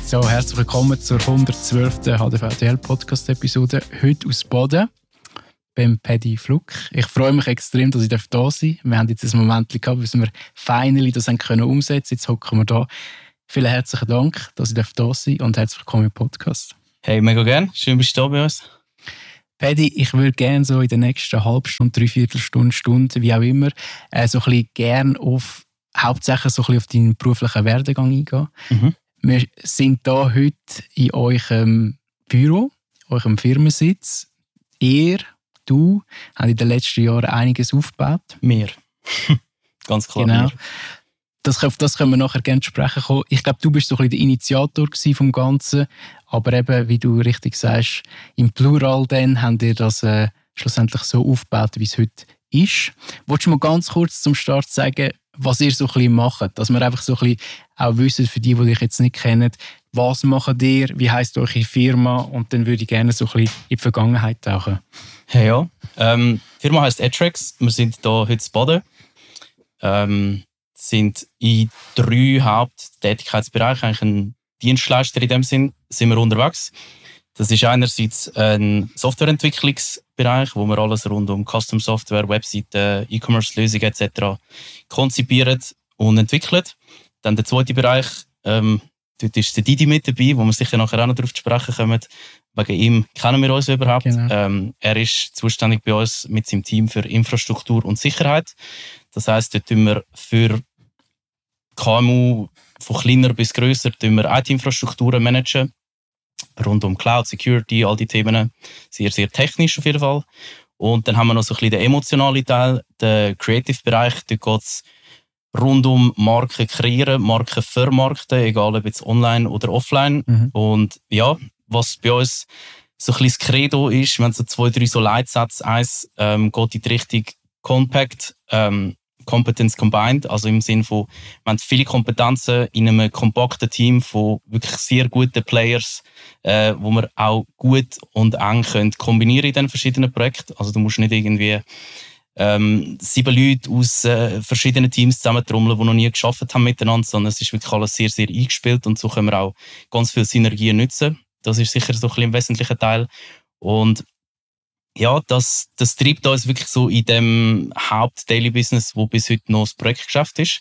So, herzlich willkommen zur 112. HDVDL-Podcast-Episode. Heute aus Boden beim Paddy Fluck. Ich freue mich extrem, dass ich da sein darf. Wir haben jetzt ein Moment gehabt, bis wir finally das umsetzen können. Jetzt hocken wir da. Vielen herzlichen Dank, dass ich da sein darf und herzlich willkommen im Podcast. Hey, mega gerne. Schön, bist du da bei uns. Paddy, ich würde gerne so in der nächsten halben Stunde, Stunde, wie auch immer, so ein bisschen gerne hauptsächlich so ein bisschen auf deinen beruflichen Werdegang eingehen. Mhm. Wir sind hier heute in eurem Büro, eurem Firmensitz. Du, haben in den letzten Jahren einiges aufgebaut. Wir. Ganz klar. Genau. Auf das können wir nachher gerne sprechen kommen. Ich glaube, du bist so ein bisschen der Initiator vom Ganzen. Aber eben, wie du richtig sagst, im Plural dann haben ihr das schlussendlich so aufgebaut, wie es heute ist. Wolltest du mal ganz kurz zum Start sagen, was ihr so ein bisschen macht? Dass wir einfach so ein bisschen auch wissen, für die dich jetzt nicht kennen, was macht ihr, wie heisst eure Firma? Und dann würde ich gerne so ein bisschen in die Vergangenheit tauchen. Hey, ja. Die Firma heisst Edtrex. Wir sind hier heute in Baden. Sind in 3 Haupttätigkeitsbereichen, eigentlich ein Dienstleister in dem Sinn, sind wir unterwegs. Das ist einerseits ein Softwareentwicklungsbereich, wo wir alles rund um Custom Software, Webseiten, E-Commerce-Lösungen etc. konzipieren und entwickeln. Dann der zweite Bereich, dort ist der Didi mit dabei, wo wir sicher nachher auch noch darauf zu sprechen kommen. Wegen ihm kennen wir uns überhaupt. Genau. Er ist zuständig bei uns mit seinem Team für Infrastruktur und Sicherheit. Das heisst, dort tun wir für KMU von kleiner bis grösser IT-Infrastrukturen managen. Rund um Cloud, Security, all die Themen. Sehr, sehr technisch auf jeden Fall. Und dann haben wir noch so ein bisschen den emotionalen Teil, den Creative-Bereich. Dort geht es rund um Marken kreieren, Marken vermarkten, egal ob jetzt online oder offline. Mhm. Und ja, was bei uns so ein bisschen das Credo ist, wir haben so 2, 3 so Leitsätze. Eins geht in die Richtung Compact, Competence Combined, also im Sinne von, wir haben viele Kompetenzen in einem kompakten Team von wirklich sehr guten Players, wo wir auch gut und eng können kombinieren in den verschiedenen Projekten. Also du musst nicht irgendwie 7 Leute aus verschiedenen Teams zusammentrommeln, die noch nie gearbeitet haben miteinander, sondern es ist wirklich alles sehr, sehr eingespielt und so können wir auch ganz viele Synergien nutzen. Das ist sicher so ein bisschen ein wesentlicher Teil. Und ja, das treibt uns wirklich so in dem Haupt-Daily-Business, wo bis heute noch das Projektgeschäft ist.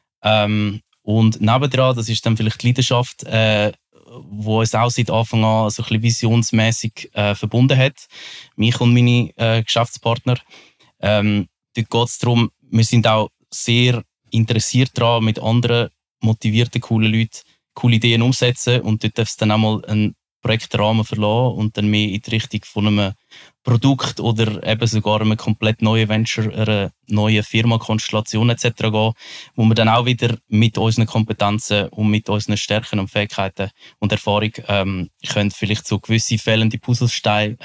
Und nebendran, das ist dann vielleicht die Leidenschaft, wo uns auch seit Anfang an so ein bisschen visionsmässig verbunden hat. Mich und meine Geschäftspartner. Dort geht es darum, wir sind auch sehr interessiert daran, mit anderen motivierten, coolen Leuten coole Ideen umsetzen. Und dort darf es dann auch mal einen Projektrahmen verlassen und dann mehr in die Richtung von einem Produkt oder eben sogar einem komplett neuen Venture, einer neuen Firmenkonstellation etc. gehen, wo wir dann auch wieder mit unseren Kompetenzen und mit unseren Stärken und Fähigkeiten und Erfahrung können vielleicht so gewisse fehlende Puzzlestücke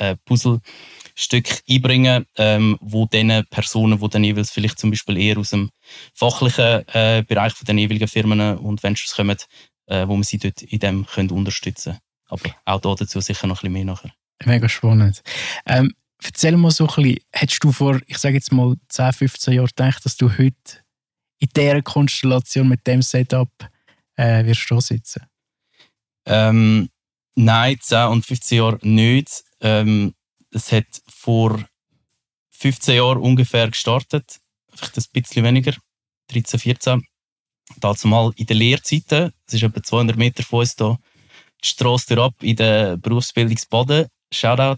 einbringen, wo den Personen, die dann jeweils vielleicht zum Beispiel eher aus dem fachlichen Bereich von den jeweiligen Firmen und Ventures kommen, wo wir sie dort in dem können unterstützen können. Aber auch dazu sicher noch ein bisschen mehr nachher. Mega spannend. Erzähl mal so ein bisschen, hättest du vor, ich sage jetzt mal 10, 15 Jahren gedacht, dass du heute in dieser Konstellation mit dem Setup wirst du sitzen? Nein, 10 und 15 Jahre nicht. Es hat vor 15 Jahren ungefähr gestartet, vielleicht ein bisschen weniger, 13, 14. Dazu mal in den Lehrzeiten, es ist etwa 200 Meter von uns hier, die Strasse ab in der Berufsbildungsbaden. Shoutout.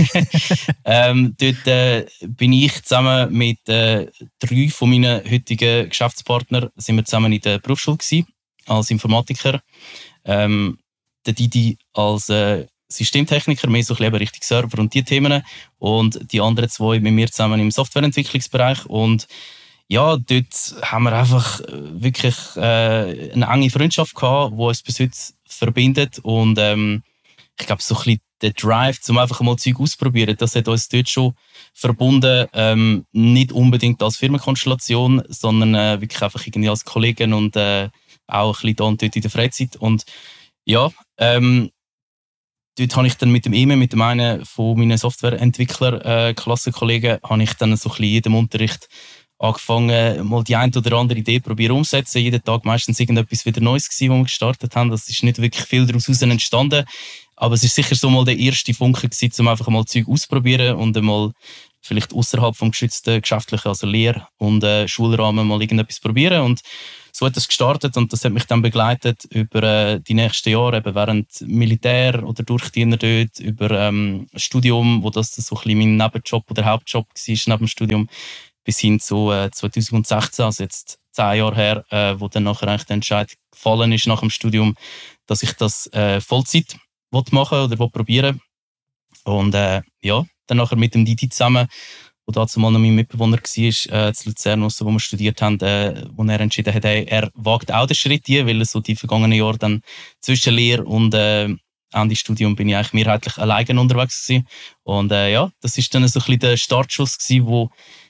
Dort bin ich zusammen mit 3 von meinen heutigen Geschäftspartnern sind wir zusammen in der Berufsschule gewesen, als Informatiker. Der Didi als Systemtechniker, mehr so ein bisschen Richtung Server und die Themen. Und die anderen 2 mit mir zusammen im Softwareentwicklungsbereich. Und ja, dort haben wir einfach wirklich eine enge Freundschaft gehabt, die uns bis heute verbindet. Und ich glaube, so ein bisschen der Drive, um einfach mal Zeug auszuprobieren, das hat uns dort schon verbunden. Nicht unbedingt als Firmenkonstellation, sondern wirklich einfach irgendwie als Kollegen und auch ein bisschen da und dort in der Freizeit. Und ja, dort habe ich dann mit dem einen von meinen Softwareentwickler Klassenkollegen, habe ich dann so ein bisschen in jedem Unterricht angefangen, mal die eine oder andere Idee probieren umzusetzen. Jeden Tag meistens irgendetwas wieder Neues gewesen, wo wir gestartet haben. Das ist nicht wirklich viel daraus entstanden. Aber es ist sicher so mal der erste Funke gewesen, um einfach mal Zeug auszuprobieren und einmal vielleicht außerhalb vom geschützten geschäftlichen, also Lehr- und Schulrahmen mal irgendetwas probieren. Und so hat das gestartet und das hat mich dann begleitet über die nächsten Jahre, eben während Militär oder Durchdiener dort, über Studium, wo das so ein bisschen mein Nebenjob oder Hauptjob war neben dem Studium, bis hin zu 2016, also jetzt 10 Jahre her, wo dann nachher eigentlich der Entscheid gefallen ist nach dem Studium, dass ich das Vollzeit machen oder probieren. Und ja, dann nachher mit dem Didi zusammen, wo dazu mal noch mein Mitbewohner war, zu Luzern, wo wir studiert haben, wo er entschieden hat, er wagt auch den Schritt hier, weil so die vergangenen Jahre dann zwischen Lehre und Ende Studium bin ich eigentlich mehrheitlich alleine unterwegs gewesen. Und ja, das ist dann so ein bisschen der Startschuss gewesen, wo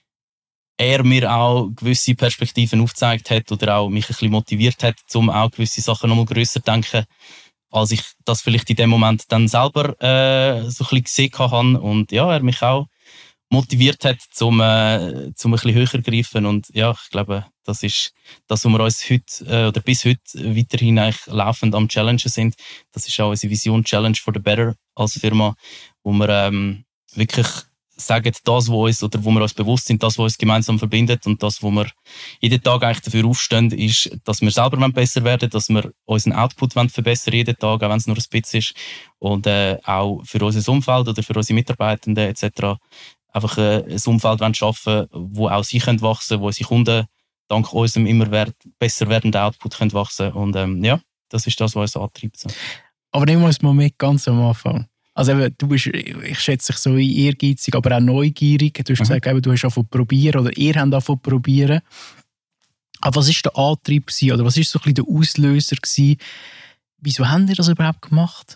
er mir auch gewisse Perspektiven aufgezeigt hat oder auch mich ein bisschen motiviert hat, um auch gewisse Sachen nochmal grösser zu denken, als ich das vielleicht in dem Moment dann selber so ein bisschen gesehen habe. Und ja, er mich auch motiviert hat, um ein bisschen höher zu greifen. Und ja, ich glaube, das ist das, was wir uns heute oder bis heute weiterhin eigentlich laufend am Challengen sind. Das ist auch unsere Vision Challenge for the Better als Firma, wo wir wirklich sagen, das, wo wir uns bewusst sind, das, was uns gemeinsam verbindet und das, wo wir jeden Tag eigentlich dafür aufstehen, ist, dass wir selber besser werden, dass wir unseren Output verbessern jeden Tag, auch wenn es nur ein bisschen ist. Und auch für unser Umfeld oder für unsere Mitarbeitenden etc. einfach ein Umfeld schaffen, wo auch sie wachsen können, wo unsere Kunden dank unserem immer besser werdenden Output können wachsen. Und ja, das ist das, was uns antreibt. So. Aber nehmen wir uns mal mit ganz am Anfang. Also eben, du bist, ich schätze dich so ehrgeizig, aber auch neugierig. Du hast gesagt, eben, du hast angefangen zu probieren oder ihr habt angefangen zu probieren. Aber was war der Antrieb gewesen, oder was war so ein bisschen der Auslöser gewesen? Wieso habt ihr das überhaupt gemacht?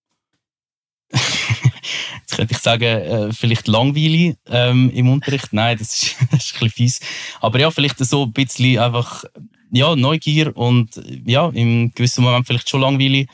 Jetzt könnte ich sagen, vielleicht langweilig im Unterricht. Nein, das ist ein bisschen fies. Aber ja, vielleicht so ein bisschen einfach ja, Neugier und ja, im gewissen Moment vielleicht schon langweilig.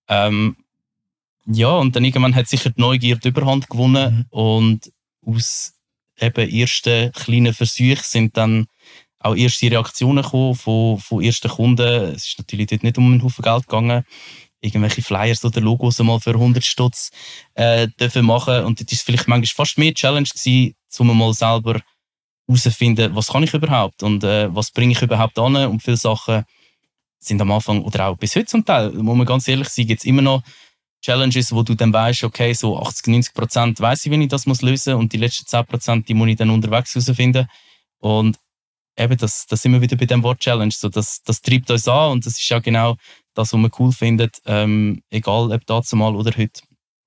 Ja, und dann irgendwann hat sicher die Neugier die Überhand gewonnen und aus eben ersten kleinen Versuchen sind dann auch erste Reaktionen gekommen von ersten Kunden. Es ist natürlich dort nicht um einen Haufen Geld gegangen. Irgendwelche Flyers oder Logos einmal für 100 Stutz dürfen machen. Und das war vielleicht manchmal fast mehr Challenge gewesen, um mal selber herauszufinden, was kann ich überhaupt und was bringe ich überhaupt an. Und viele Sachen sind am Anfang oder auch bis heute zum Teil, muss man ganz ehrlich sein, gibt es immer noch Challenges, wo du dann weißt, okay, so 80-90% weiss ich, wie ich das lösen muss und die letzten 10% die muss ich dann unterwegs herausfinden. Und eben, das sind wir wieder bei dem Wort Challenge. So, das treibt uns an und das ist auch genau das, was man cool findet, egal ob dazumal oder heute,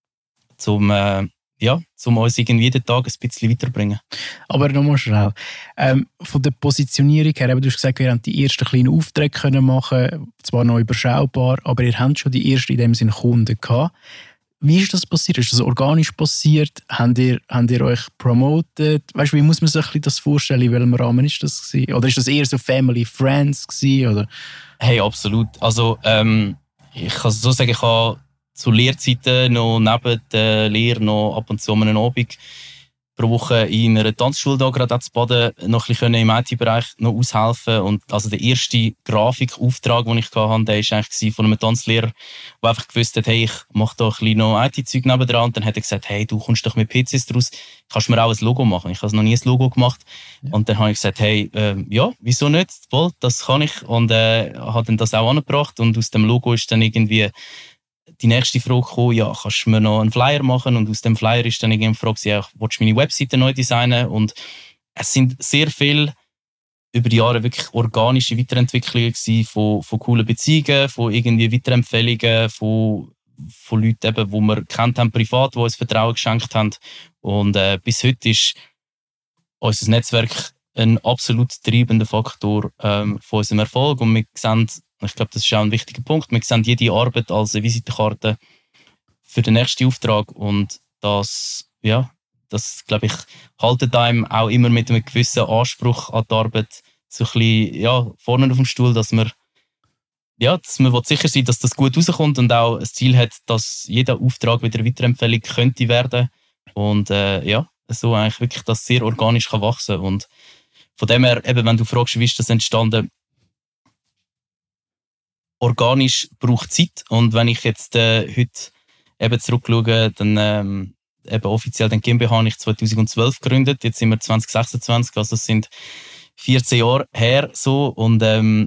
um uns irgendwie jeden Tag ein bisschen weiterbringen. Aber nochmal schnell. Von der Positionierung her, du hast gesagt, ihr habt die ersten kleinen Aufträge können machen, zwar noch überschaubar, aber ihr habt schon die ersten in dem Sinne Kunden gehabt. Wie ist das passiert? Ist das organisch passiert? Habt ihr euch promotet? Weißt du, wie muss man sich das vorstellen? In welchem Rahmen ist das gewesen? Oder ist das eher so Family, Friends gewesen, oder? Hey, absolut. Also, ich kann so sagen, ich habe zu Lehrzeiten noch neben der Lehre noch ab und zu einen Abend pro Woche in einer Tanzschule da gerade zu Baden noch ein bisschen im IT-Bereich noch aushelfen. Und also der erste Grafikauftrag, den ich hatte, der war eigentlich von einem Tanzlehrer, der einfach gewusst hat, hey, ich mache da ein bisschen noch IT-Zeug nebendran. Und dann hat er gesagt, hey, du kommst doch mit PCs draus, kannst du mir auch ein Logo machen? Ich habe noch nie ein Logo gemacht. Ja. Und dann habe ich gesagt, hey, ja, wieso nicht? Wohl, das kann ich. Und habe dann das auch angebracht. Und aus dem Logo ist dann irgendwie die nächste Frage kam, ja, kannst du mir noch einen Flyer machen? Und aus dem Flyer ist dann irgendwie die Frage, ja, willst du meine Webseite neu designen? Und es sind sehr viel über die Jahre wirklich organische Weiterentwicklungen gewesen, von coolen Beziehungen, von irgendwie Weiterempfehlungen, von Leuten, eben, die wir kennt haben privat, die uns Vertrauen geschenkt haben. Und bis heute ist unser Netzwerk ein absolut treibender Faktor von unserem Erfolg. Und wir sehen, ich glaube, das ist auch ein wichtiger Punkt. Wir sehen jede Arbeit als eine Visitenkarte für den nächsten Auftrag. Und das glaube ich, haltet einem auch immer mit einem gewissen Anspruch an die Arbeit so ein bisschen vorne auf dem Stuhl, dass man sicher sein will, dass das gut rauskommt und auch ein Ziel hat, dass jeder Auftrag wieder Weiterempfehlung könnte werden. Und so eigentlich wirklich das sehr organisch kann wachsen. Und von dem her, eben, wenn du fragst, wie ist das entstanden, organisch braucht Zeit. Und wenn ich jetzt heute eben zurückschaue, dann eben offiziell den GmbH habe ich 2012 gegründet. Jetzt sind wir 2026, also es sind 14 Jahre her so. Und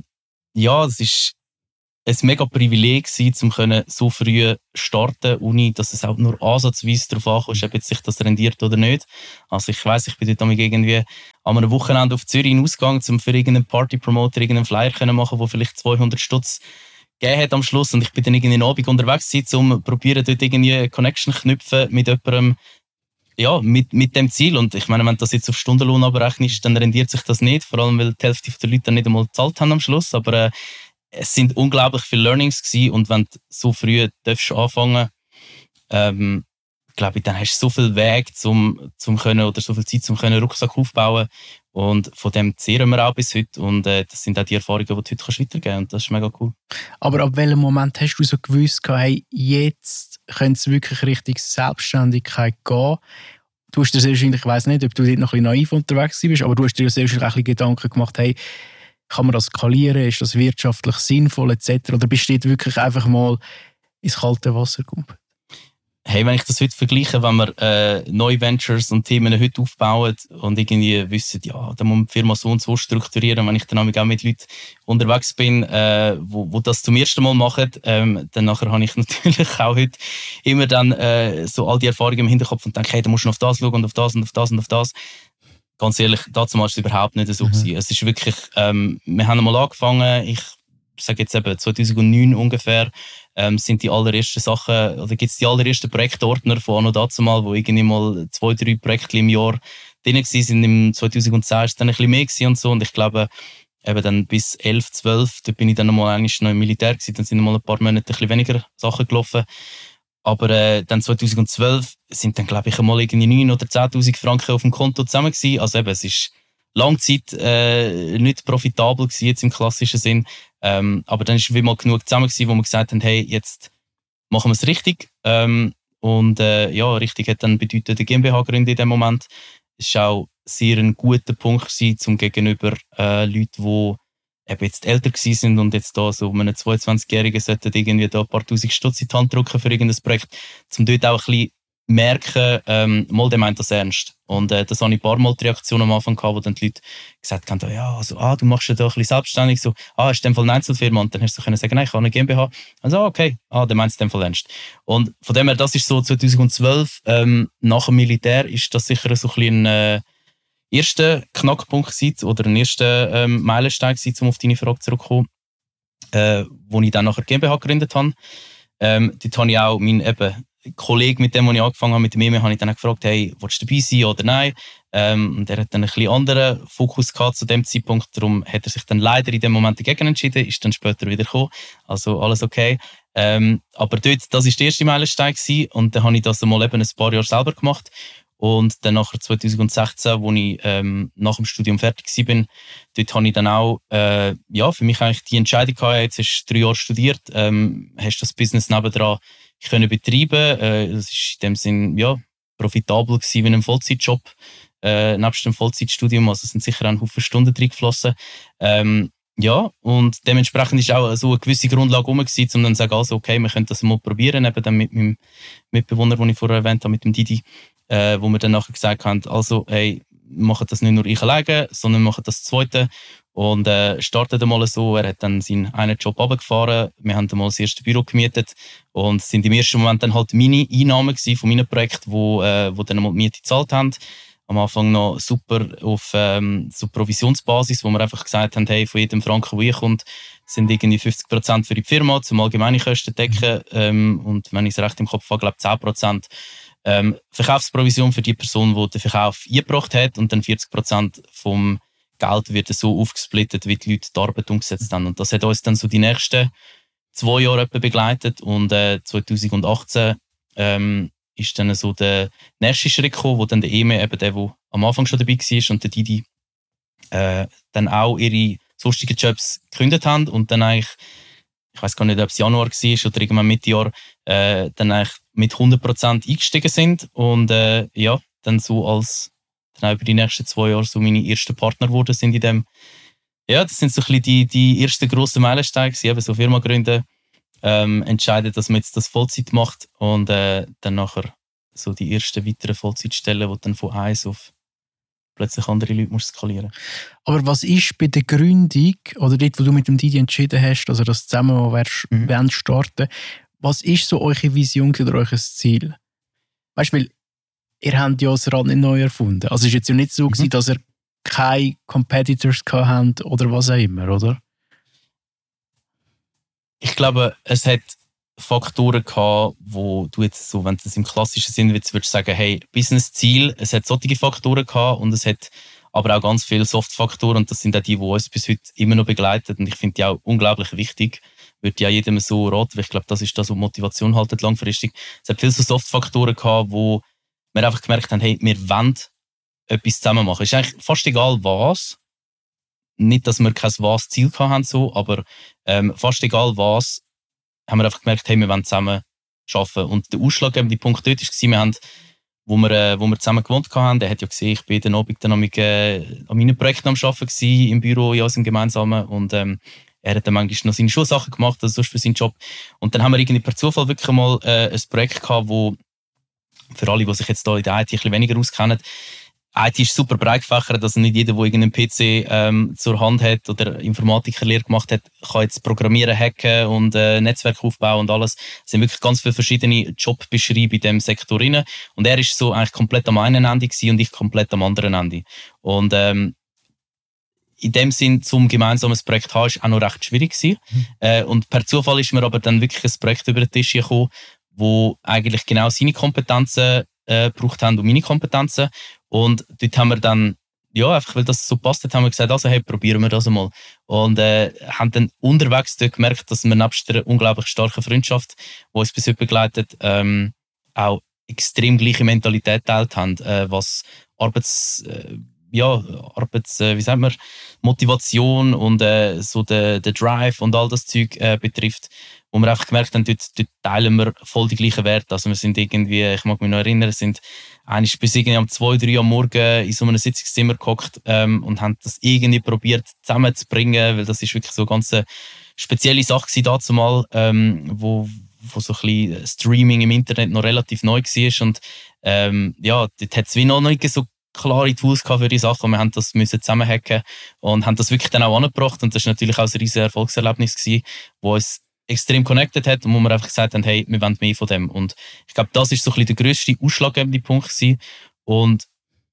ja, es ist ein mega Privileg gewesen, um so früh starten, ohne dass es auch nur ansatzweise darauf ankommt, ob jetzt sich das rendiert oder nicht. Also ich weiss, ich bin dort irgendwie an einem Wochenende auf Zürich ausgegangen, um für irgendeinen Party-Promoter irgendeinen Flyer zu machen, der vielleicht 200 Stutz gegeben hat am Schluss. Und ich bin dann irgendwie einen Abend unterwegs gewesen, um probieren, dort irgendwie eine Connection zu knüpfen mit jemandem, ja, mit dem Ziel. Und ich meine, wenn du das jetzt auf Stundenlohn abrechnest, dann rendiert sich das nicht, vor allem, weil die Hälfte der Leute dann nicht einmal gezahlt haben am Schluss. Aber es sind unglaublich viele Learnings gewesen, und wenn du so früh anfangen darfst, glaube ich, dann hast du so viel Weg zum können, oder so viel Zeit, um einen Rucksack aufbauen. Und von dem zehren wir auch bis heute. Und das sind auch die Erfahrungen, die du heute weitergeben kannst. Und das ist mega cool. Aber ab welchem Moment hast du so gewusst, hey, jetzt könnte es wirklich Richtung Selbstständigkeit gehen? Du hast dir sehr wahrscheinlich, ich weiss nicht, ob du dort noch ein bisschen naiv unterwegs bist, aber du hast dir sehr wahrscheinlich ein bisschen Gedanken gemacht, hey, kann man das skalieren? Ist das wirtschaftlich sinnvoll etc.? Oder bist du dort wirklich einfach mal ins kalte Wasser gekommen? Hey, wenn ich das heute vergleiche, wenn wir neue Ventures und Themen heute aufbauen und irgendwie wissen, ja, da muss man die Firma so und so strukturieren, wenn ich dann auch mit Leuten unterwegs bin, wo das zum ersten Mal machen, dann nachher habe ich natürlich auch heute immer dann so all die Erfahrungen im Hinterkopf und denke, hey, da musst du noch auf das schauen und auf das und auf das und auf das. Ganz ehrlich, dazu war es überhaupt nicht so gewesen. Es ist wirklich, wir haben mal angefangen, ich sage jetzt eben 2009 ungefähr, sind die allerersten Sachen, oder gibt es die allerersten Projektordner von anno dazumal, wo irgendwie mal 2-3 Projekte im Jahr drin waren. Im 2010 war es dann ein bisschen mehr gewesen und so. Und ich glaube, eben dann bis 11, 12, da bin ich dann noch im Militär gewesen, dann sind noch mal ein paar Monate ein bisschen weniger Sachen gelaufen. Aber dann 2012 sind dann, glaube ich, einmal irgendwie 9.000 oder 10.000 Franken auf dem Konto zusammen gewesen. Also eben, es ist lange Zeit nicht profitabel gewesen, jetzt im klassischen Sinn. Aber dann war wie mal genug zusammen gewesen, wo wir gesagt haben, hey, jetzt machen wir es richtig. Und ja, richtig hat dann bedeutet, der GmbH gründen in dem Moment. Es war auch sehr ein guter Punkt gewesen, zum gegenüber Leuten, die eben jetzt älter gewesen sind und jetzt da so einem 22-Jährigen sollten irgendwie da ein paar tausend Stutz in die Hand drücken für irgendein Projekt, um dort auch ein bisschen merken, mal, der meint das ernst. Und das habe ich ein paar Mal die Reaktion am Anfang gehabt, wo dann die Leute gesagt haben, ja, also, du machst ja da ein bisschen selbstständig, so, ist in dem Fall eine Einzelfirma, und dann hast du können sagen, nein, ich habe eine GmbH. Also, okay, der meint es in dem Fall ernst. Und von dem her, das ist so 2012, nach dem Militär ist das sicher so ein bisschen erster Knackpunkt gewesen, oder ein erster Meilenstein gewesen, um auf deine Frage zurückzukommen, wo ich dann nachher GmbH gegründet habe. Dort habe ich auch meinen Kollege, mit dem, als ich angefangen habe, mit dem EME, habe ich dann gefragt, hey, willst du dabei sein oder nein? Und er hat dann ein bisschen anderen Fokus gehabt zu dem Zeitpunkt, darum hat er sich dann leider in dem Moment dagegen entschieden, ist dann später wieder gekommen, also alles okay. Aber dort, das war der erste Meilenstein gewesen, und dann habe ich das einmal eben ein paar Jahre selber gemacht. Und dann nachher 2016, als ich nach dem Studium fertig war, dort habe ich dann auch für mich eigentlich die Entscheidung gehabt, jetzt hast du 3 Jahre studiert, hast das Business nebendran können betreiben. Das war in dem Sinn profitabel gewesen wie ein Vollzeitjob, nebst dem Vollzeitstudium. Also es sind sicher auch ein Haufen Stunden drin geflossen. Und dementsprechend ist auch so eine gewisse Grundlage rum gewesen, um dann zu sagen, also okay, wir können das mal probieren, eben dann mit meinem Mitbewohner, den ich vorher erwähnt habe, mit dem Didi, wo wir dann nachher gesagt haben, also hey, wir machen das nicht nur ich alleine, sondern wir machen das zweite und starten mal so. Er hat dann seinen einen Job runtergefahren, wir haben dann mal das erste Büro gemietet und es sind im ersten Moment dann halt meine Einnahmen von meinem Projekt, wo dann mal die Miete gezahlt haben. Am Anfang noch super auf so Provisionsbasis, wo wir einfach gesagt haben, hey, von jedem Franken, der kommt, sind irgendwie 50% für die Firma, zum allgemeine Kosten decken, und wenn ich es recht im Kopf habe, glaube ich 10% Verkaufsprovision für die Person, die den Verkauf eingebracht hat, und dann 40% vom Geld wird so aufgesplittet, wie die Leute die Arbeit umgesetzt haben. Und das hat uns dann so die nächsten 2 Jahre etwa begleitet, und 2018 ist dann so der nächste Schritt gekommen, wo dann der EME, eben der am Anfang schon dabei war, und der Didi dann auch ihre sonstigen Jobs gekündigt haben und dann eigentlich, ich weiß gar nicht, ob es Januar war oder irgendwann Mitte Jahr, dann eigentlich mit 100% eingestiegen sind und dann so als dann auch über die nächsten 2 Jahre so meine ersten Partner geworden sind in dem. Ja, das sind so ein bisschen die ersten grossen Meilensteine gewesen, eben so Firma gründen, entscheiden, dass man jetzt das Vollzeit macht und dann nachher so die ersten weiteren Vollzeitstellen, die dann von 1 auf plötzlich andere Leute musst skalieren. Aber was ist bei der Gründung, oder dort, wo du mit dem Didi entschieden hast, also das zusammen wollen starten, was ist so eure Vision oder euer Ziel? Weißt du, weil ihr habt ja das Rad nicht neu erfunden. Also es war jetzt ja nicht so, gewesen, dass ihr keine Competitors habt oder was auch immer, oder? Ich glaube, es hat Faktoren gehabt, wo du jetzt so, wenn du das im klassischen Sinn würdest sagen, hey, Business-Ziel, es hat solche Faktoren gehabt und es hat aber auch ganz viele Soft-Faktoren und das sind auch die uns bis heute immer noch begleiten und ich finde die auch unglaublich wichtig. Würde ja jedem so raten, weil ich glaube, das ist das, was Motivation haltet langfristig. Es hat viele so Soft-Faktoren gehabt, wo wir einfach gemerkt haben, hey, wir wollen etwas zusammen machen. Es ist eigentlich fast egal was. Nicht, dass wir kein Was-Ziel hatten, so, aber fast egal was, haben wir einfach gemerkt, hey, wir wollen zusammen arbeiten. Und der ausschlaggebende Punkt dort war, wir haben, wo wir zusammen gewohnt haben, der hat ja gesehen, ich bin den Abend dann an meinen Projekten am Arbeiten gewesen, im Büro, in unserem gemeinsamen. Und er hat dann manchmal noch seine Schulsachen gemacht, also sonst für seinen Job. Und dann haben wir irgendwie per Zufall wirklich mal ein Projekt gehabt, wo für alle, die sich jetzt hier in der IT ein bisschen weniger auskennen, IT ist super breit gefächert, also nicht jeder, der irgendeinen PC zur Hand hat oder Informatikerlehre gemacht hat, kann jetzt programmieren, hacken und Netzwerk aufbauen und alles. Es sind wirklich ganz viele verschiedene Jobbeschreibungen in diesem Sektor rein. Und er ist so eigentlich komplett am einen Ende gewesen und ich komplett am anderen Ende. Und in dem Sinn, zum gemeinsames Projekt zu haben, ist auch noch recht schwierig gewesen. Und per Zufall ist mir aber dann wirklich ein Projekt über den Tisch gekommen, wo eigentlich genau seine Kompetenzen gebraucht haben und meine Kompetenzen. Und dort haben wir dann, ja, einfach weil das so passt hat, haben wir gesagt, also hey, probieren wir das einmal. Und haben dann unterwegs dort gemerkt, dass wir nebst einer unglaublich starken Freundschaft, die uns bis heute begleitet, auch extrem gleiche Mentalität teilt haben, was wie sagt man, Motivation und so der Drive und all das Zeug betrifft, wo wir einfach gemerkt haben, dort teilen wir voll die gleichen Werte. Also wir sind irgendwie, ich mag mich noch erinnern, sind eigentlich bis irgendwie um 2, 3 am Morgen in so einem Sitzungszimmer gehockt und haben das irgendwie probiert zusammenzubringen, weil das ist wirklich so eine ganz spezielle Sache gewesen dazumal, wo so ein bisschen Streaming im Internet noch relativ neu war und dort hat es wie noch nicht so klare Tools für die Sachen. Wir haben das müssen zusammenhacken und haben das wirklich dann auch angebracht und das war natürlich auch ein riesiges Erfolgserlebnis gewesen, wo uns extrem connected hat und wo wir einfach gesagt haben, hey, wir wollen mehr von dem. Und ich glaube, das ist so ein bisschen der grösste ausschlaggebende Punkt gewesen. Und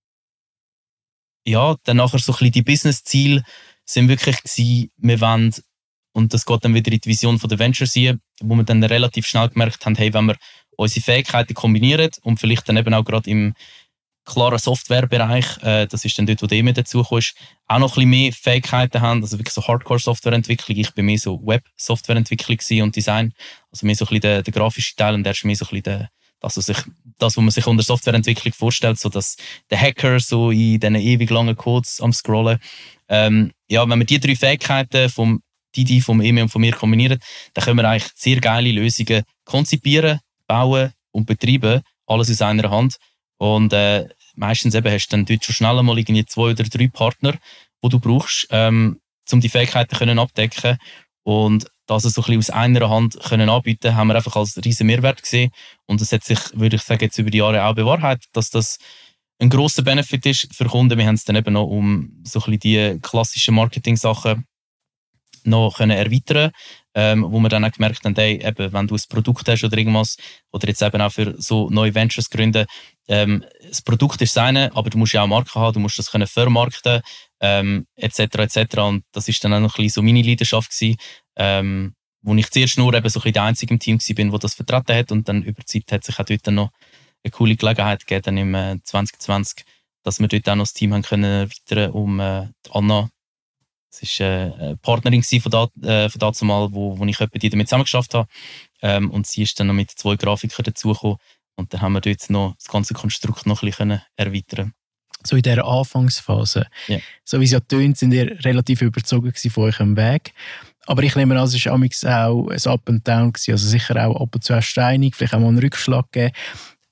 ja, dann nachher so ein bisschen die Business-Ziele sind wirklich gewesen, wir wollen, und das geht dann wieder in die Vision von der Ventures hier, wo wir dann relativ schnell gemerkt haben, hey, wenn wir unsere Fähigkeiten kombinieren und vielleicht dann eben auch gerade im klaren Softwarebereich, das ist dann dort, wo der EME dazukommt, auch noch ein bisschen mehr Fähigkeiten haben, also wirklich so Hardcore-Softwareentwicklung. Ich bin mehr so Web-Softwareentwicklung und Design, also mehr so ein bisschen der grafische Teil und der ist mehr so ein bisschen das, was man sich unter Softwareentwicklung vorstellt, so dass der Hacker so in diesen ewig langen Codes am Scrollen. Wenn wir die 3 Fähigkeiten vom Didi, vom EME und von mir kombinieren, dann können wir eigentlich sehr geile Lösungen konzipieren, bauen und betreiben, alles aus einer Hand. Und meistens eben hast du dann dort schon schnell mal irgendwie 2 oder 3 Partner, die du brauchst, um die Fähigkeiten können abdecken. Und das so ein bisschen aus einer Hand können anbieten, haben wir einfach als riesen Mehrwert gesehen. Und das hat sich, würde ich sagen, jetzt über die Jahre auch bewahrheitet, dass das ein grosser Benefit ist für Kunden. Wir haben es dann eben noch um so ein bisschen die klassischen Marketing-Sachen noch können erweitern, wo wir dann auch gemerkt haben, hey, eben, wenn du ein Produkt hast oder irgendwas, oder jetzt eben auch für so neue Ventures gründen, das Produkt ist das eine, aber du musst ja auch Marken haben, du musst das können vermarkten, etc. Und das ist dann auch noch ein bisschen so meine Leidenschaft gewesen, wo ich zuerst nur eben so ein bisschen der Einzige im Team war, der das vertreten hat und dann über die Zeit hat sich auch dort dann noch eine coole Gelegenheit gegeben, dann im 2020, dass wir dort auch noch das Team haben können erweitern um die Anna. Das war eine Partnerin von dazumal, wo ich etwa die damit zusammengeschafft habe. Und sie ist dann noch mit 2 Grafikern dazugekommen. Und dann haben wir dort noch das ganze Konstrukt noch ein bisschen erweitern. So in dieser Anfangsphase. Yeah. So wie es ja tönt, sind ihr relativ überzogen von eurem Weg. Aber ich nehme an, es war auch ein Up and Down gewesen. Also sicher auch ab und zu steinig, vielleicht auch mal einen Rückschlag gegeben.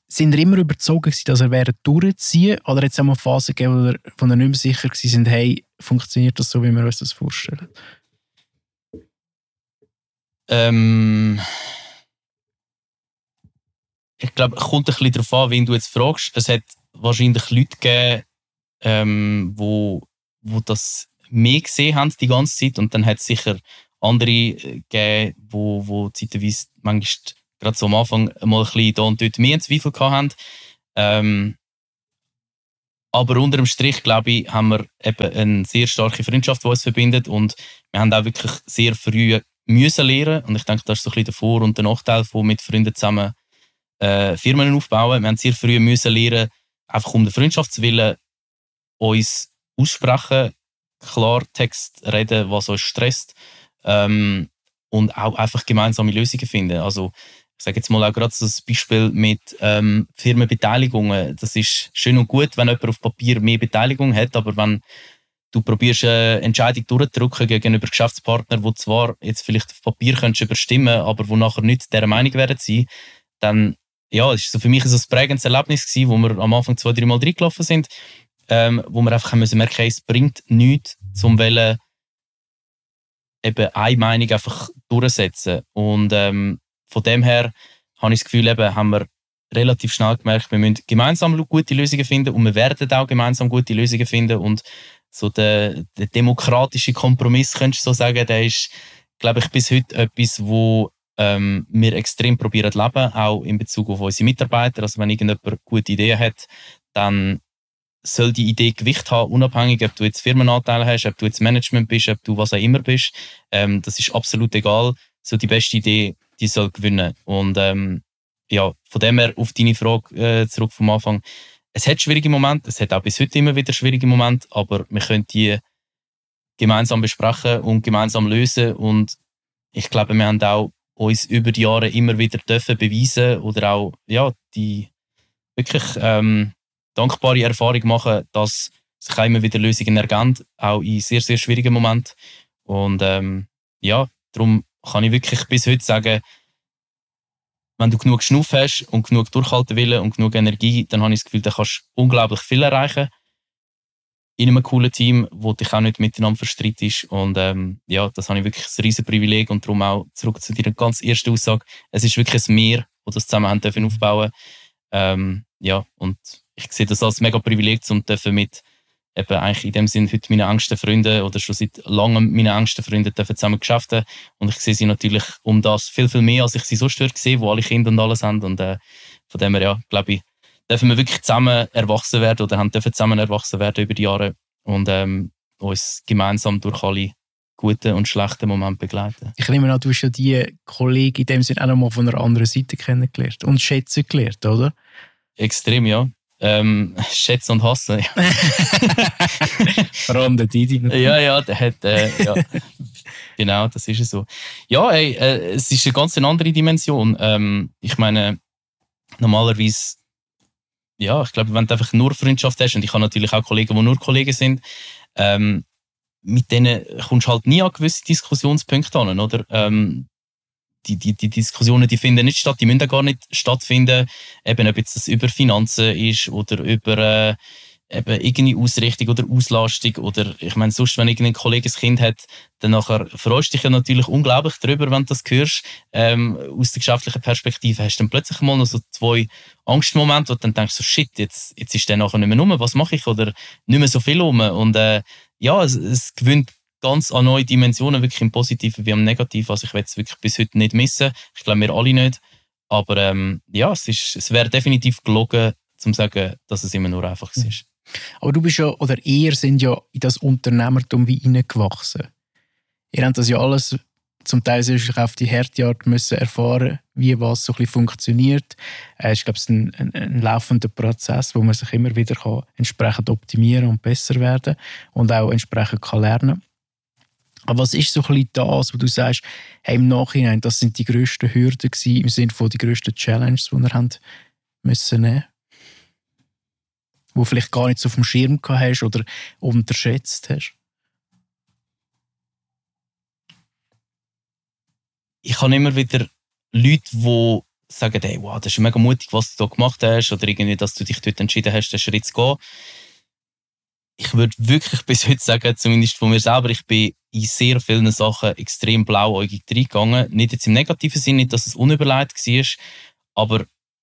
Sind ihr immer überzogen gewesen, dass ihr durchziehen oder hat es auch mal Phasen gegeben, wo ihr nicht mehr sicher waren, hey, funktioniert das so, wie wir uns das vorstellen? Ich glaube, es kommt ein bisschen darauf an, wen du jetzt fragst. Es hat wahrscheinlich Leute gegeben, wo das mehr gesehen haben die ganze Zeit. Und dann hat es sicher andere gegeben, wo zeitweise manchmal gerade so am Anfang mal ein bisschen da und dort mehr Zweifel hatten. Aber unter dem Strich, glaube ich, haben wir eben eine sehr starke Freundschaft, die uns verbindet. Und wir haben auch wirklich sehr früh müssen lernen. Und ich denke, das ist so ein bisschen der Vor- und der Nachteil von mit Freunden zusammen Firmen aufbauen. Wir haben sehr früh müssen lernen, einfach um der Freundschaftswillen uns aussprechen, Klartext reden, was uns stresst, und auch einfach gemeinsame Lösungen finden. Also ich sage jetzt mal auch gerade so ein Beispiel mit Firmenbeteiligungen. Das ist schön und gut, wenn jemand auf Papier mehr Beteiligung hat, aber wenn du probierst, eine Entscheidung durchzudrücken gegenüber Geschäftspartnern, die zwar jetzt vielleicht auf Papier überstimmen, aber wo nachher nicht dieser Meinung werden sein, dann ja, es war so für mich so ein prägendes Erlebnis gewesen, wo wir am Anfang 2-3 Mal reingelaufen sind, wo wir einfach müssen merken, es bringt nichts, zum wollen eben eine Meinung einfach durchsetzen. Und von dem her habe ich das Gefühl, eben, haben wir relativ schnell gemerkt, wir müssen gemeinsam gute Lösungen finden und wir werden auch gemeinsam gute Lösungen finden. Und so der demokratische Kompromiss, könntest du so sagen, der ist, glaube ich, bis heute etwas, wo wir extrem probieren zu leben, auch in Bezug auf unsere Mitarbeiter. Also wenn irgendjemand gute Ideen hat, dann soll die Idee Gewicht haben, unabhängig, ob du jetzt Firmenanteile hast, ob du jetzt Management bist, ob du was auch immer bist. Das ist absolut egal. So die beste Idee, die soll gewinnen. Und ja, von dem her auf deine Frage zurück vom Anfang. Es hat schwierige Momente, es hat auch bis heute immer wieder schwierige Momente, aber wir können die gemeinsam besprechen und gemeinsam lösen. Und ich glaube, wir haben auch uns über die Jahre immer wieder dürfen beweisen oder auch ja, die wirklich dankbare Erfahrung machen, dass sich auch immer wieder Lösungen ergeben, auch in sehr, sehr schwierigen Momenten. Und ja, darum kann ich wirklich bis heute sagen, wenn du genug Schnuff hast und genug Durchhaltewillen und genug Energie, dann habe ich das Gefühl, dann kannst du unglaublich viel erreichen in einem coolen Team, wo dich auch nicht miteinander verstreitest. Und ja, das habe ich wirklich ein riesen Privileg und darum auch zurück zu deiner ganz ersten Aussage. Es ist wirklich ein Wir, das das zusammen haben dürfen aufbauen. Ja, und ich sehe das als mega Privileg, um mit eben eigentlich in dem Sinn heute meine engsten Freunde oder schon seit langem meine engsten Freunde dürfen zusammen geschäften. Und ich sehe sie natürlich um das viel, viel mehr, als ich sie sonst sehe, wo alle Kinder und alles haben. Und von dem her, ja, glaube ich, dürfen wir wirklich zusammen erwachsen werden oder dürfen zusammen erwachsen werden über die Jahre und uns gemeinsam durch alle guten und schlechten Momente begleiten. Ich nehme an, du hast ja die Kollegen in dem Sinne auch noch mal von einer anderen Seite kennengelernt und schätzen gelernt, oder? Extrem, ja. Schätzen und hassen. Ja. Vor allem der Didi. Ja, der hat, ja. Genau, das ist es so. Ja, ey, es ist eine ganz andere Dimension. Ich meine, normalerweise, ja, ich glaube, wenn du einfach nur Freundschaft hast, und ich habe natürlich auch Kollegen, die nur Kollegen sind, mit denen kommst du halt nie an gewisse Diskussionspunkte an, oder? Die Diskussionen, die finden nicht statt, die müssen auch gar nicht stattfinden, eben ob jetzt das über Finanzen ist oder über eben irgendeine Ausrichtung oder Auslastung oder ich meine, sonst, wenn irgendein Kollege ein Kind hat, dann nachher freust du dich ja natürlich unglaublich darüber, wenn du das hörst, aus der geschäftlichen Perspektive hast du dann plötzlich mal noch so 2 Angstmomente, wo du dann denkst, so shit, jetzt ist der nachher nicht mehr rum, was mache ich, oder nicht mehr so viel rum und ja, es gewinnt ganz an neue Dimensionen, wirklich im Positiven wie im Negativen. Also ich will es wirklich bis heute nicht missen. Ich glaube, wir alle nicht. Aber ja, es wäre definitiv gelogen, zu sagen, dass es immer nur einfach ist. Aber du bist ja, oder ihr sind ja in das Unternehmertum wie hineingewachsen. Ihr habt das ja alles zum Teil auf die harte Art müssen erfahren, wie was so ein bisschen funktioniert. Ich glaube, es ist ein laufender Prozess, wo man sich immer wieder kann entsprechend optimieren und besser werden und auch entsprechend kann lernen. Aber was ist so ein bisschen das, wo du sagst, hey, im Nachhinein, das sind die grössten Hürden gewesen, im Sinne von die grössten Challenges, die ihr habt müssen nehmen? Wo vielleicht gar nicht so auf dem Schirm gehabt hast oder unterschätzt hast? Ich habe immer wieder Leute, die sagen, hey, wow, das ist mega mutig, was du da gemacht hast, oder irgendwie, dass du dich dort entschieden hast, den Schritt zu gehen. Ich würde wirklich bis heute sagen, zumindest von mir selber, ich bin in sehr vielen Sachen extrem blauäugig reingegangen. Nicht jetzt im negativen Sinne, nicht, dass es unüberlegt war, aber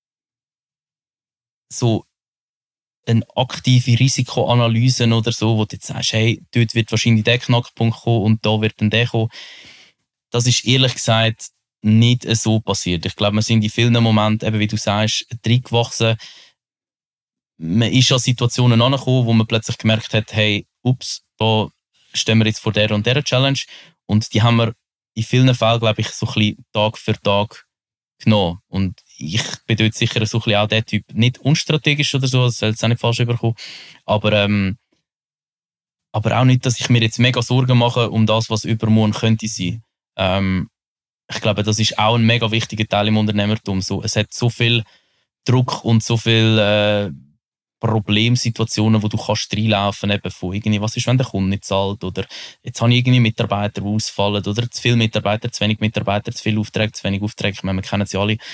so eine aktive Risikoanalyse oder so, wo du jetzt sagst, hey, dort wird wahrscheinlich der Knackpunkt kommen und da wird dann der kommen. Das ist ehrlich gesagt nicht so passiert. Ich glaube, wir sind in vielen Momenten, eben wie du sagst, reingewachsen. Man ist an Situationen angekommen, wo man plötzlich gemerkt hat, hey, ups, da stehen wir jetzt vor der und der Challenge. Und die haben wir in vielen Fällen, glaube ich, so ein bisschen Tag für Tag genommen. Und ich bin dort sicher so ein bisschen auch der Typ, nicht unstrategisch oder so, das soll jetzt auch nicht falsch überkommen, aber auch nicht, dass ich mir jetzt mega Sorgen mache um das, was übermorgen könnte sein. Ich glaube, das ist auch ein mega wichtiger Teil im Unternehmertum. So, es hat so viel Druck und so viel Problemsituationen, wo du kannst reinlaufen kannst, von irgendwie, was ist, wenn der Kunde nicht zahlt, oder jetzt habe ich irgendwie Mitarbeiter, die ausfallen, oder zu viele Mitarbeiter, zu wenig Mitarbeiter, zu viele Aufträge, zu wenig Aufträge, ich meine, wir kennen sie alle.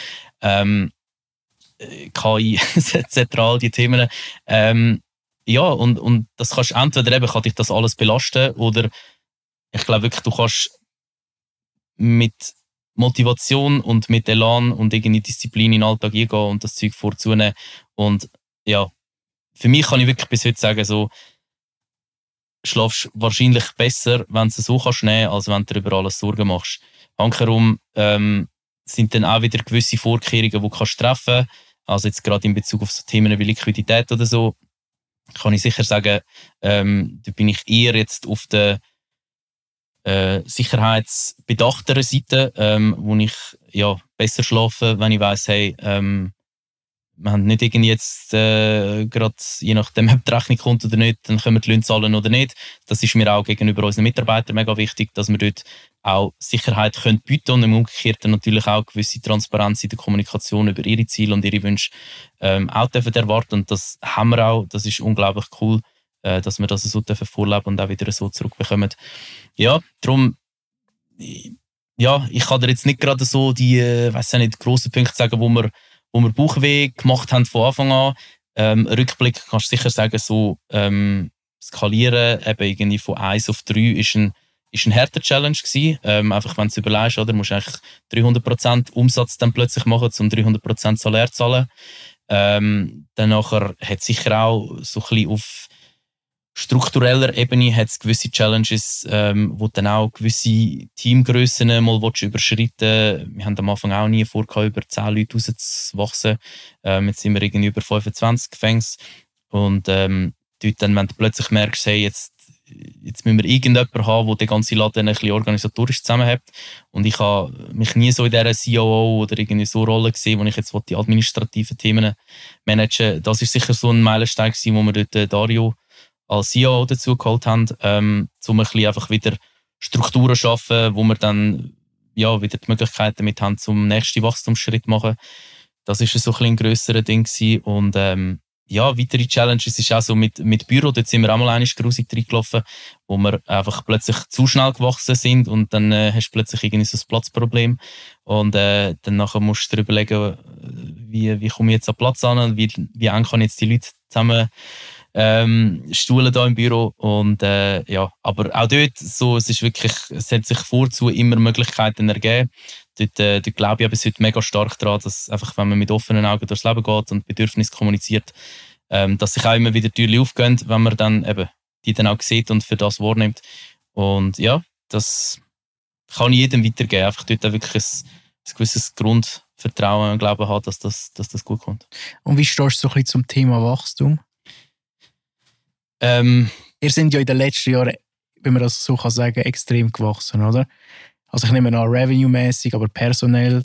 KI, zentral, die Themen. Ja, und das kannst entweder eben, kann dich das alles belasten, oder ich glaube wirklich, du kannst mit Motivation und mit Elan und irgendwie Disziplin in den Alltag eingehen und das Zeug vorzunehmen. Und ja, für mich kann ich wirklich bis heute sagen, so, schlafst wahrscheinlich besser, wenn du es so kannst nehmen, als wenn du dir über alles Sorgen machst. Hankerum sind dann auch wieder gewisse Vorkehrungen, die du treffen kannst. Also jetzt gerade in Bezug auf so Themen wie Liquidität oder so, kann ich sicher sagen, da bin ich eher jetzt auf der sicherheitsbedachteren Seite, wo ich ja, besser schlafe, wenn ich weiss, hey, wir haben nicht irgendwie jetzt gerade, je nachdem, ob die Rechnung kommt oder nicht, dann können wir die Löhne zahlen oder nicht. Das ist mir auch gegenüber unseren Mitarbeitern mega wichtig, dass wir dort auch Sicherheit können bieten und im Umgekehrten natürlich auch gewisse Transparenz in der Kommunikation über ihre Ziele und ihre Wünsche auch dürfen erwarten. Und das haben wir auch. Das ist unglaublich cool, dass wir das so dürfen vorleben und auch wieder so zurückbekommen. Ja, darum, ja, ich kann dir jetzt nicht gerade so die, weiß nicht, grossen Punkte sagen, wo wir Bauchweh gemacht haben von Anfang an. Rückblick kannst du sicher sagen, so skalieren, eben irgendwie von 1 auf 3 ist ein harter Challenge gewesen. Einfach wenn du es überlegst, oder, musst du eigentlich 300% Umsatz dann plötzlich machen, um 300% Salär zu zahlen. Dann nachher hat es sicher auch so ein bisschen auf struktureller Ebene hat's gewisse Challenges, wo dann auch gewisse Teamgrössen mal überschreiten. Wir haben am Anfang auch nie vor, über 10 Leute rauszuwachsen. Jetzt sind wir irgendwie über 25 Gefängnis. Und dort dann, wenn du plötzlich merkst, hey, jetzt müssen wir irgendjemanden haben, der den ganzen Laden ein bisschen organisatorisch zusammenhält. Und ich habe mich nie so in dieser COO oder irgendwie so Rolle gesehen, wo ich jetzt die administrativen Themen managen. Das ist sicher so ein Meilenstein gewesen, wo wir dort Dario als CEO dazu geholt haben, um ein bisschen einfach wieder Strukturen zu schaffen, wo wir dann ja, wieder die Möglichkeit damit haben, zum nächsten Wachstumsschritt zu machen. Das war so ein bisschen ein grösseres Ding gewesen. Und ja, weitere Challenges ist auch so mit Büro. Dort sind wir auch mal einmal grusig reingelaufen, wo wir einfach plötzlich zu schnell gewachsen sind und dann hast du plötzlich irgendwie so ein Platzproblem. Und dann nachher musst du dir überlegen, wie komme ich jetzt an Platz an und wie eng kann ich jetzt die Leute zusammen Stuhlen da im Büro. Und ja, aber auch dort, so, es hat sich vorzu immer Möglichkeiten ergeben. Dort glaube ich bis heute mega stark daran, dass einfach, wenn man mit offenen Augen durchs Leben geht und Bedürfnisse kommuniziert, dass sich auch immer wieder Türen aufgehen, wenn man dann eben die dann auch sieht und für das wahrnimmt. Und ja, das kann ich jedem weitergeben. Einfach dort auch wirklich ein gewisses Grundvertrauen und Glauben haben, dass das gut kommt. Und wie stehst du so ein bisschen zum Thema Wachstum? Ihr seid ja in den letzten Jahren, wenn man das so kann sagen, extrem gewachsen, oder? Also ich nehme an, revenue-mäßig, aber personell,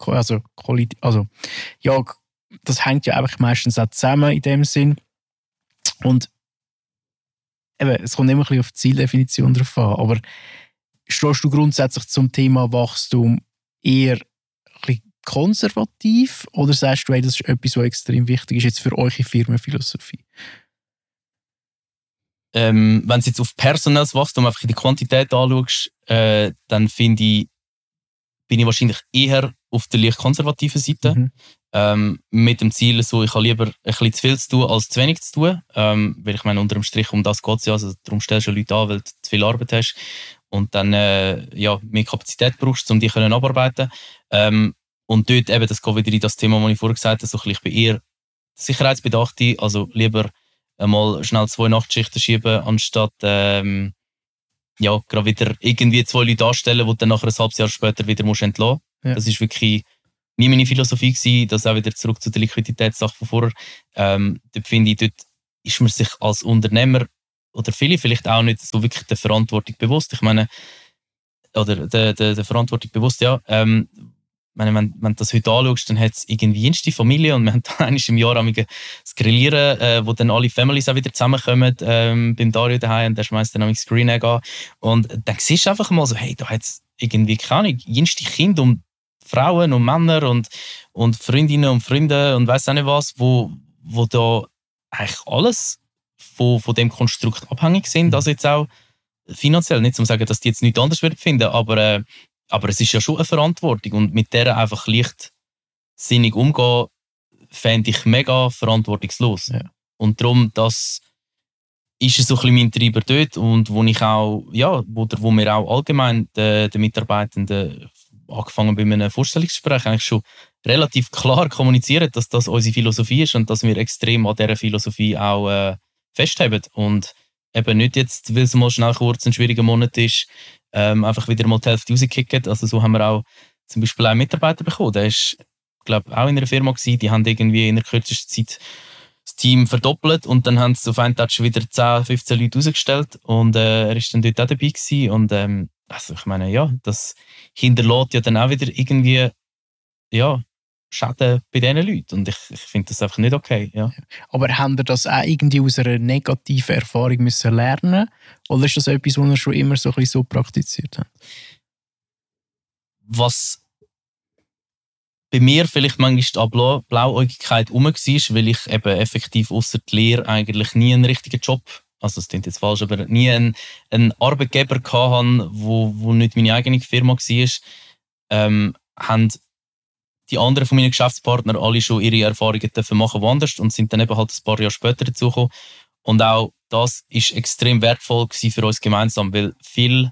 ja, das hängt ja einfach meistens auch zusammen in dem Sinn. Und eben, es kommt immer ein bisschen auf die Zieldefinition drauf an, aber stehst du grundsätzlich zum Thema Wachstum eher ein bisschen konservativ oder sagst du, hey, das ist etwas, was extrem wichtig ist jetzt für eure Firmenphilosophie? Wenn du jetzt auf personelles Wachstum einfach in die Quantität anschaust, dann bin ich wahrscheinlich eher auf der leicht konservativen Seite. Mit dem Ziel, so, ich habe lieber ein bisschen zu viel zu tun, als zu wenig zu tun. Weil ich meine, unter dem Strich um das geht es ja. Also, darum stellst du Leute an, weil du zu viel Arbeit hast und dann mehr Kapazität brauchst, um die abarbeiten können. Und dort eben, das geht wieder in das Thema, das ich vorher gesagt habe, so ein bisschen bei ihr Sicherheitsbedachte, also lieber einmal schnell 2 Nachtschichten schieben, anstatt gerade wieder irgendwie 2 Leute anstellen, die du dann nachher ein halbes Jahr später wieder entlassen musst. Ja. Das ist wirklich nie meine Philosophie gewesen, das auch wieder zurück zu der Liquiditätssache von vorher. Dort finde ich, dort ist man sich als Unternehmer oder viele vielleicht auch nicht so wirklich der Verantwortung bewusst. Ich meine, oder der Verantwortung bewusst, ja. Wenn du das heute anschaust, dann hat es irgendwie jenste Familie und wir haben da einmal im Jahr das Grillieren, wo dann alle Families auch wieder zusammenkommen beim Dario daheim und der schmeißt dann das Green Egg an. Und dann siehst du einfach mal so, hey, da hat es irgendwie keine Ahnung, jenste Kinder und Frauen und Männer und Freundinnen und Freunde und weiss auch nicht was, wo da eigentlich alles von dem Konstrukt abhängig sind, also jetzt auch finanziell, nicht zu sagen, dass die jetzt nichts anderes finden, aber es ist ja schon eine Verantwortung und mit der einfach leichtsinnig umgehen, fände ich mega verantwortungslos. Ja. Und darum, das ist so ein bisschen mein Treiber dort und wo ich auch, wo wir auch allgemein den Mitarbeitenden angefangen bei einem Vorstellungsgespräch eigentlich schon relativ klar kommunizieren, dass das unsere Philosophie ist und dass wir extrem an dieser Philosophie auch festhalten. Und eben nicht jetzt, weil es mal schnell kurz ein schwieriger Monat ist, einfach wieder mal die Hälfte rauskicken. Also so haben wir auch zum Beispiel einen Mitarbeiter bekommen. Der ist, glaube auch in einer Firma gewesen, die haben irgendwie in der kürzesten Zeit das Team verdoppelt und dann haben sie auf einen Touch wieder 10, 15 Leute rausgestellt und er ist dann dort auch dabei gewesen. Und also ich meine, ja, das hinterlässt ja dann auch wieder irgendwie Schäden bei diesen Leuten. Und ich finde das einfach nicht okay. Ja. Aber haben ihr das auch irgendwie aus einer negativen Erfahrung müssen lernen? Oder ist das etwas, was ihr schon immer so ein bisschen so praktiziert habt? Was bei mir vielleicht manchmal die Blauäugigkeit rum war, weil ich eben effektiv ausser der Lehre eigentlich nie einen richtigen Job, also es klingt jetzt falsch, aber nie einen Arbeitgeber hatte, wo nicht meine eigene Firma war, haben die anderen von meinen Geschäftspartnern alle schon ihre Erfahrungen machen woanders und sind dann eben halt ein paar Jahre später dazugekommen. Und auch das war extrem wertvoll für uns gemeinsam, weil viele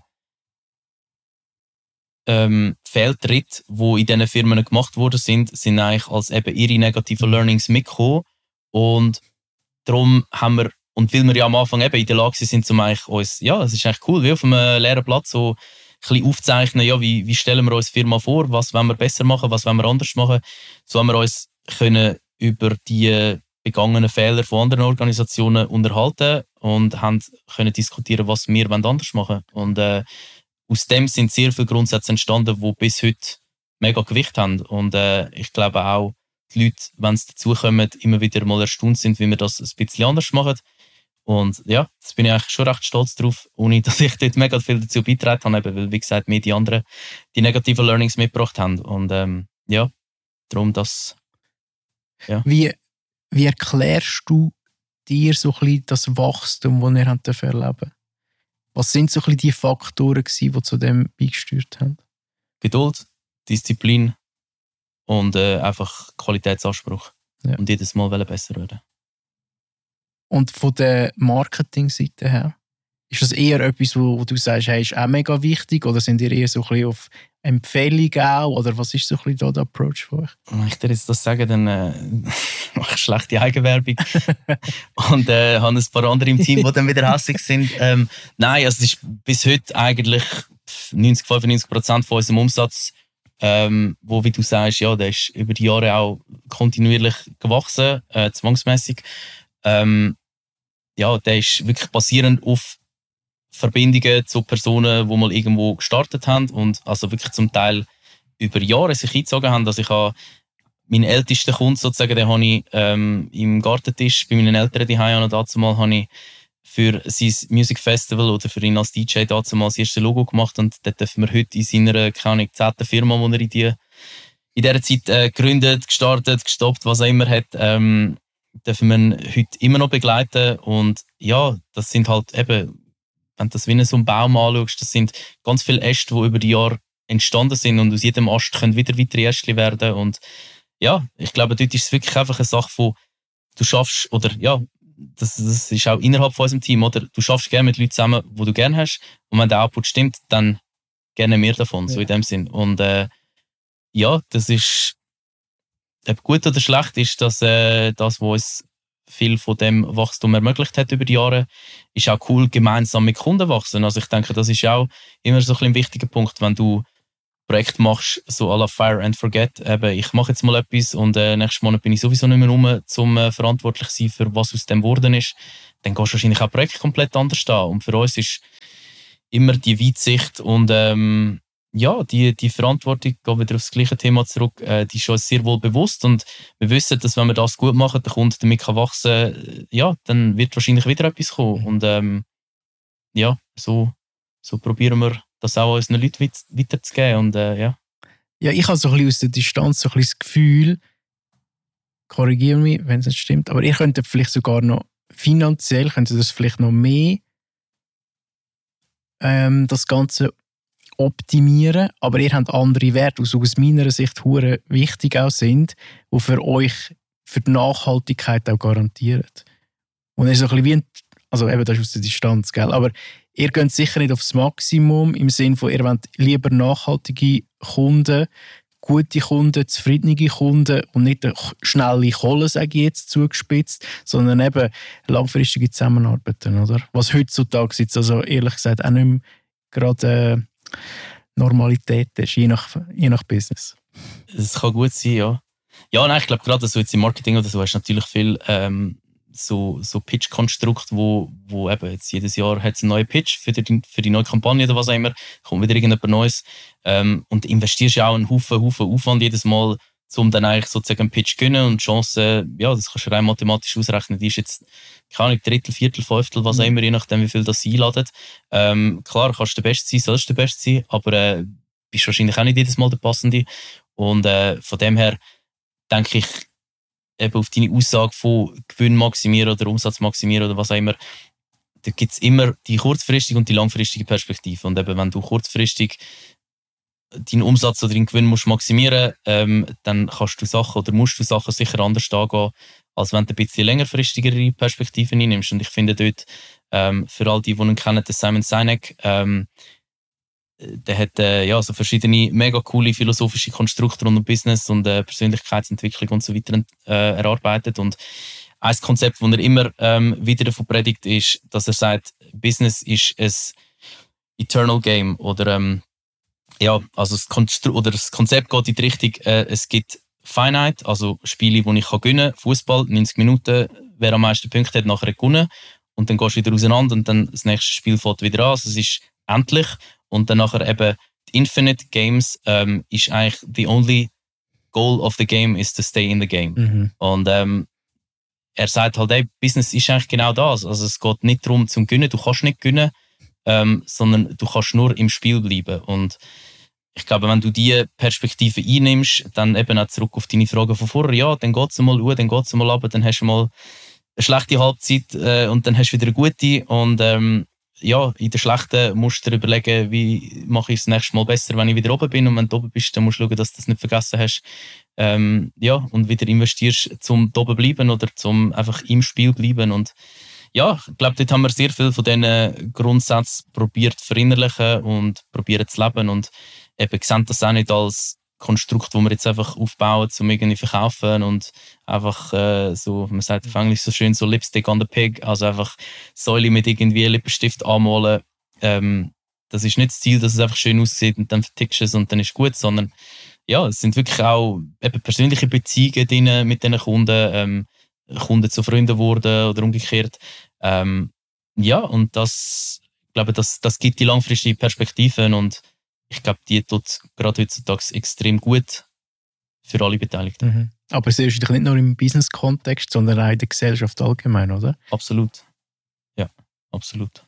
Fehltritte, die in diesen Firmen gemacht worden sind eigentlich als eben ihre negativen Learnings mitgekommen. Und darum haben wir, und weil wir ja am Anfang eben in der Lage sind, um eigentlich uns, ja, es ist eigentlich cool, wie auf einem leeren Platz so ein bisschen aufzeichnen, ja, wie stellen wir uns die Firma vor, was wollen wir besser machen, was wollen wir anders machen. So haben wir uns können über die begangenen Fehler von anderen Organisationen unterhalten und haben können diskutieren, was wir anders machen wollen. Und aus dem sind sehr viele Grundsätze entstanden, die bis heute mega Gewicht haben. Und ich glaube auch, die Leute, wenn sie dazukommen, immer wieder mal erstaunt sind, wie wir das ein bisschen anders machen. Und ja, das bin ich eigentlich schon recht stolz drauf, ohne dass ich dort mega viel dazu beigetragen habe, weil, wie gesagt, mir die anderen die negativen Learnings mitgebracht haben. Und ja, darum das. Ja. Wie erklärst du dir so ein bisschen das Wachstum, das ihr habt erleben? Was sind so ein bisschen die Faktoren, die zu dem beigesteuert haben? Geduld, Disziplin und einfach Qualitätsanspruch. Ja. Und jedes Mal besser werden. Und von der Marketingseite her? Ist das eher etwas, wo du sagst, hey, ist auch mega wichtig? Oder sind ihr eher so ein bisschen auf Empfehlung auch? Oder was ist so ein bisschen der Approach von euch? Wenn ich dir jetzt das sage, dann mache ich schlechte Eigenwerbung. Und habe ein paar andere im Team, die dann wieder hässlich sind. Nein, also es ist bis heute eigentlich 95% von unserem Umsatz, wo, wie du sagst, ja, der ist über die Jahre auch kontinuierlich gewachsen, zwangsmässig. Ja, der ist wirklich basierend auf Verbindungen zu Personen, die mal irgendwo gestartet haben und also wirklich zum Teil über Jahre sich eingezogen haben. Also ich habe meinen ältesten Kunden sozusagen, den habe ich im Gartentisch bei meinen Eltern daheim und dazumal habe ich für sein Music Festival oder für ihn als DJ dazumal das erste Logo gemacht und dort dürfen wir heute in seiner, keine Ahnung, 10. Firma, die er in dieser Zeit gegründet, gestartet, gestoppt, was auch immer hat, dürfen wir heute immer noch begleiten. Und ja, das sind halt eben, wenn du das wie so einen Baum anschaust, das sind ganz viele Äste, die über die Jahre entstanden sind und aus jedem Ast können wieder weitere Ästchen werden. Und ja, ich glaube, dort ist es wirklich einfach eine Sache von, du schaffst, oder ja, das ist auch innerhalb von unserem Team, oder? Du schaffst gerne mit Leuten zusammen, die du gerne hast, und wenn der Output stimmt, dann gerne mehr davon, so in dem Sinn. Und ja, das ist, ob gut oder schlecht ist, dass das, was uns viel von dem Wachstum ermöglicht hat über die Jahre, ist auch cool, gemeinsam mit Kunden wachsen. Also ich denke, das ist auch immer so ein wichtiger Punkt, wenn du Projekt machst, so à la Fire and Forget. Eben, ich mache jetzt mal etwas und nächsten Monat bin ich sowieso nicht mehr rum, zum verantwortlich sein für was aus dem geworden ist. Dann gehst du wahrscheinlich auch Projekt komplett anders an. Und für uns ist immer die Weitsicht und ja, die Verantwortung, gehen wieder aufs gleiche Thema zurück, die ist uns sehr wohl bewusst und wir wissen, dass wenn wir das gut machen, der Kunde damit kann wachsen, ja, dann wird wahrscheinlich wieder etwas kommen. Und ja, so probieren wir das auch unseren Leuten weiterzugeben und ja. Ja, ich habe so ein bisschen aus der Distanz so ein bisschen das Gefühl, korrigiere mich, wenn es nicht stimmt, aber ihr könntet vielleicht sogar noch finanziell, könntet das vielleicht noch mehr das Ganze optimieren, aber ihr habt andere Werte, die aus meiner Sicht hure wichtig auch sind, die für euch für die Nachhaltigkeit auch garantieren. Und es ist so ein bisschen wie also eben, das ist aus der Distanz, gell? Aber ihr geht sicher nicht aufs Maximum, im Sinne von, ihr wollt lieber nachhaltige Kunden, gute Kunden, zufriedene Kunden und nicht schnelle Kohle, sage ich jetzt, zugespitzt, sondern eben langfristige Zusammenarbeiten, oder? Was heutzutage jetzt also ehrlich gesagt auch nicht mehr gerade Normalität ist, je nach Business. Das kann gut sein, ja. Ja, nein, ich glaube gerade so jetzt im Marketing oder so hast du natürlich viel so Pitch-Konstrukt, wo eben jetzt jedes Jahr hat es einen neuen Pitch für die neue Kampagne oder was auch immer, kommt wieder irgendetwas Neues und du investierst ja auch einen Haufen Aufwand jedes Mal, um dann eigentlich sozusagen einen Pitch zu gewinnen und die Chance, ja, das kannst du rein mathematisch ausrechnen, die ist jetzt, keine Ahnung, Drittel, Viertel, Fünftel, was auch immer, je nachdem wie viel das sie einladen. Klar, kannst du der Beste sein, sollst du der Beste sein, aber bist wahrscheinlich auch nicht jedes Mal der Passende und von dem her denke ich, eben auf deine Aussage von Gewinn maximieren oder Umsatz maximieren oder was auch immer, da gibt es immer die kurzfristige und die langfristige Perspektive. Und eben, wenn du kurzfristig deinen Umsatz oder deinen Gewinn musst maximieren musst, dann kannst du Sachen oder musst du Sachen sicher anders angehen, als wenn du ein bisschen längerfristigere Perspektiven einnimmst. Und ich finde dort, für all die ihn kennen, den Simon Sinek, der hat ja, so verschiedene mega coole philosophische Konstrukte rund um Business und Persönlichkeitsentwicklung und so weiter erarbeitet. Und ein Konzept, das er immer wieder davon predigt, ist, dass er sagt, Business ist ein Eternal Game. Oder ja, also das Konzept geht in die Richtung, es gibt Finite, also Spiele, die ich gewinnen kann. Fußball, 90 Minuten, wer am meisten Punkte hat, nachher gewonnen. Und dann gehst du wieder auseinander und dann das nächste Spiel fängt wieder an. Also es ist endlich. Und dann nachher eben die Infinite Games ist eigentlich the only goal of the game is to stay in the game. Mhm. Und er sagt halt, hey, Business ist eigentlich genau das. Also es geht nicht darum zum Gewinnen, du kannst nicht gewinnen, sondern du kannst nur im Spiel bleiben. Und ich glaube, wenn du diese Perspektive einnimmst, dann eben auch zurück auf deine Frage von vorher, ja, dann geht es mal hoch, dann geht es mal runter, dann hast du mal eine schlechte Halbzeit und dann hast du wieder eine gute. Und ja, in der schlechten musst du dir überlegen, wie mache ich es das nächste Mal besser, wenn ich wieder oben bin. Und wenn du oben bist, dann musst du schauen, dass du das nicht vergessen hast. Ja, und wieder investierst, zum oben bleiben oder zum einfach im Spiel bleiben. Und ja, ich glaube, dort haben wir sehr viel von diesen Grundsätzen probiert zu verinnerlichen und probiert zu leben. Und eben sehen das auch nicht als Konstrukt, das wir jetzt einfach aufbauen, um irgendwie verkaufen und einfach so, man sagt auf Englisch so schön, so Lipstick on the Pig, also einfach Säule mit irgendwie Lippenstift anmalen. Das ist nicht das Ziel, dass es einfach schön aussieht und dann vertickst du es und dann ist gut, sondern ja, es sind wirklich auch eben persönliche Beziehungen drin mit diesen Kunden, Kunden zu Freunden wurden oder umgekehrt. Ja, und das, ich glaube, das gibt die langfristige Perspektiven und ich glaube, die tut gerade heutzutage extrem gut für alle Beteiligten. Mhm. Aber es ist nicht nur im Business-Kontext, sondern auch in der Gesellschaft allgemein, oder? Absolut. Ja, absolut.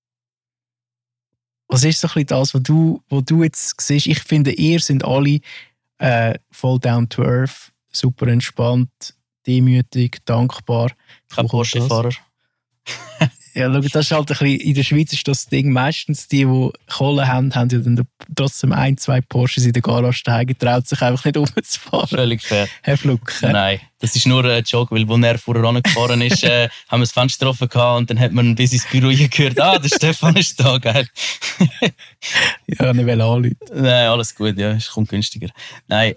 Was ist so ein bisschen das, was du jetzt siehst? Ich finde, ihr sind alle voll down to earth, super entspannt, demütig, dankbar. Kein Porsche-Fahrer. Ja, schau, das ist halt ein bisschen, in der Schweiz ist das Ding, meistens die Kohle haben ja dann trotzdem 1-2 Porsches in der Garage stehen, traut sich einfach nicht rumzufahren. Völlig fair. Herr Fluck. Nein, das ist nur ein Joke, weil als er vorher angefahren ist, haben wir das Fenster offen gehabt und dann hat man bis ins Büro gehört, der Stefan ist da, geil. Ja, nicht anrufen. Nein, alles gut, ja, es kommt günstiger. Nein,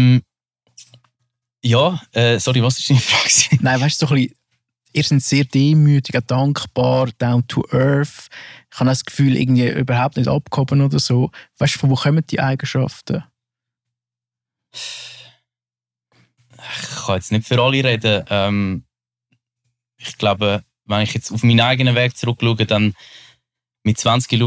sorry, was ist deine Frage? Nein, weißt du, so ein bisschen, ihr seid sehr demütig, dankbar, down to earth. Ich habe das Gefühl, irgendwie überhaupt nicht abgehoben oder so. Weißt du, von wo kommen die Eigenschaften? Ich kann jetzt nicht für alle reden. Ich glaube, wenn ich jetzt auf meinen eigenen Weg zurückschaue, dann mit 20